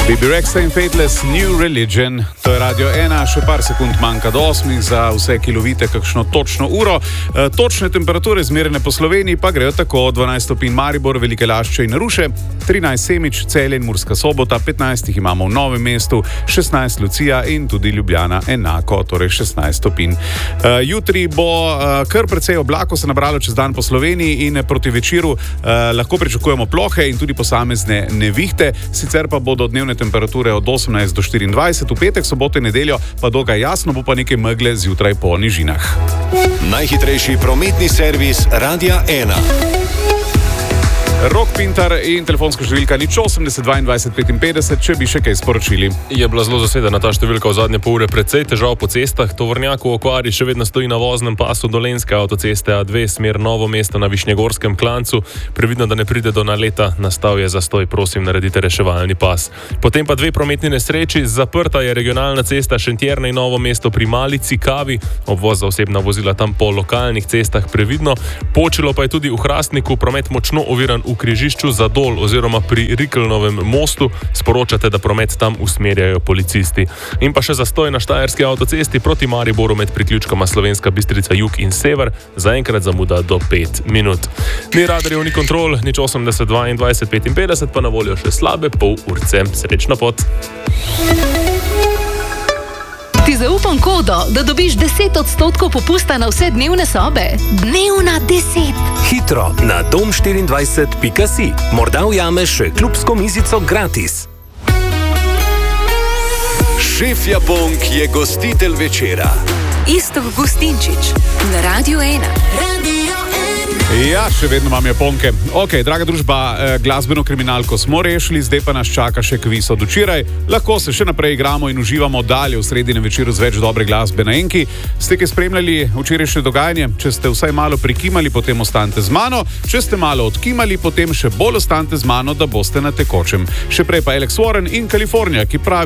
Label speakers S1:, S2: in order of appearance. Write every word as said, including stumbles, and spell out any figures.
S1: Baby Rexha in Faithless, New Religion. To je Radio ena, še par sekund manjka do osmih za vse, ki lovite kakšno točno uro. E, točne temperature zmerjene po Sloveniji pa grejo tako: dvanajst stopinj Maribor, Velike Lašče in Ruše, trinajst Semič, Celje in Murska Sobota, petnajst jih imamo v Novem mestu, šestnajst Lucija in tudi Ljubljana enako, torej šestnajst stopinj. E, jutri bo e, kar precej oblako se nabralo čez dan po Sloveniji in proti večeru e, lahko pričakujemo plohe in tudi posamezne nevihte, sicer pa bodo dnevne temperature od osemnajst do štiriindvajset, v petek, soboto in nedeljo pa dokaj jasno, bo pa nekaj megle zjutraj po nižinah.
S2: Najhitrejši prometni servis Radia ena.
S1: Rok Pintar in telefonska številka nič osemdeset dvaindvajset petinpetdeset, če bi še kaj sporočili.
S3: Je bila zelo zasedena ta številka v zadnje pol ure, precej težav po cestah. Tovornjak v okvari še vedno stoji na voznem pasu Dolenjske avtoceste A dve, smer Novo mesto na Višnjegorskem klancu. Previdno, da ne pride do naleta, nastal je zastoj, prosim, naredite reševalni pas. Potem pa dve prometni nesreči, zaprta je regionalna cesta Šentjerne in Novo mesto pri Malici Kavi, obvoz za osebna vozila tam po lokalnih cestah previdno. Počilo pa je tudi v Hrastniku, promet močno oviran v križišču Zadol oziroma pri Rikelnovem mostu, sporočate, da promet tam usmerjajo policisti. In pa še zastoj na Štajerski avtocesti proti Mariboru med priključkoma Slovenska Bistrica jug in sever, zaenkrat zamuda do pet minut. Ni radarjev, ni kontrol, nič osemdeset dvaindvajset petinpetdeset, pa na voljo še slabe pol urce. Srečna pot!
S4: Ti zaupam kodo, da dobiš deset odstotkov popusta na vse dnevne sobe. Dnevna deset.
S5: Hitro na dom štiriindvajset pika si. Morda ujameš še klubsko mizico gratis.
S2: Šef Japonk je gostitelj večera.
S6: Iztok Gustinčič na Radio ena.
S1: Ja, še vedno imam Japonke. Ok, draga družba, glasbeno kriminalko smo rešili, zdaj pa nas čaka še kviz od včeraj. Lahko se še naprej igramo in uživamo dalje v sredinem večeru z več dobre glasbe na enki. Ste kaj spremljali včerajšnje dogajanje? Če ste vsaj malo prikimali, potem ostanite z mano. Če ste malo odkimali, potem še bolj ostanite z mano, da boste na tekočem. Še prej pa Alex Warren in Kalifornija, ki pravi,